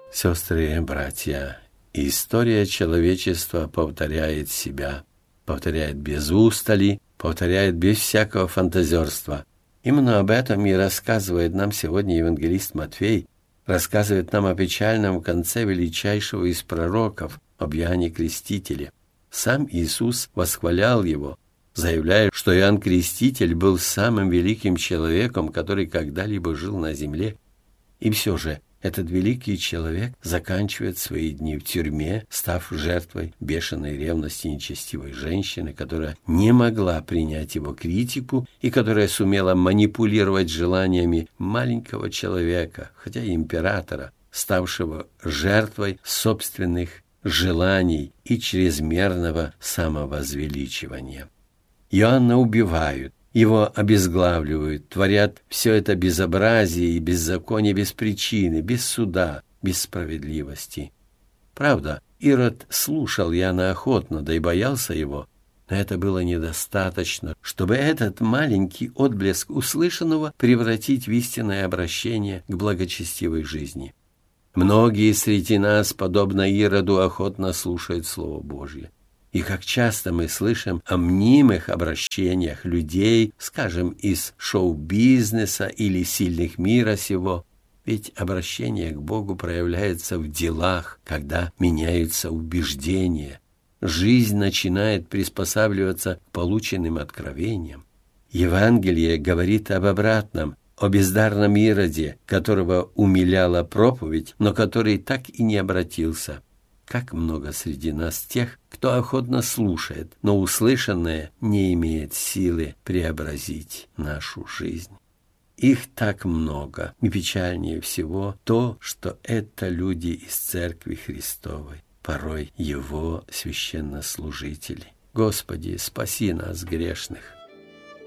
Сестры и братья, история человечества повторяет себя, повторяет без устали, повторяет без всякого фантазерства. Именно об этом и рассказывает нам сегодня евангелист Матфей, рассказывает нам о печальном конце величайшего из пророков, об Иоанне Крестителе. Сам Иисус восхвалял его, заявляя, что Иоанн Креститель был самым великим человеком, который когда-либо жил на земле. И все же этот великий человек заканчивает свои дни в тюрьме, став жертвой бешеной ревности нечестивой женщины, которая не могла принять его критику и которая сумела манипулировать желаниями маленького человека, хотя и императора, ставшего жертвой собственных желаний и чрезмерного самовозвеличивания. Иоанна убивают, его обезглавливают, творят все это безобразие и беззаконие без причины, без суда, без справедливости. Правда, Ирод слушал Иоанна охотно, да и боялся его, но это было недостаточно, чтобы этот маленький отблеск услышанного превратить в истинное обращение к благочестивой жизни. Многие среди нас, подобно Ироду, охотно слушают Слово Божье. И как часто мы слышим о мнимых обращениях людей, скажем, из шоу-бизнеса или сильных мира сего. Ведь обращение к Богу проявляется в делах, когда меняются убеждения. Жизнь начинает приспосабливаться к полученным откровениям. Евангелие говорит об обратном, о бездарном Ироде, которого умиляла проповедь, но который так и не обратился. Как много среди нас тех, кто охотно слушает, но услышанное не имеет силы преобразить нашу жизнь. Их так много, и печальнее всего то, что это люди из Церкви Христовой, порой Его священнослужители. Господи, спаси нас, грешных!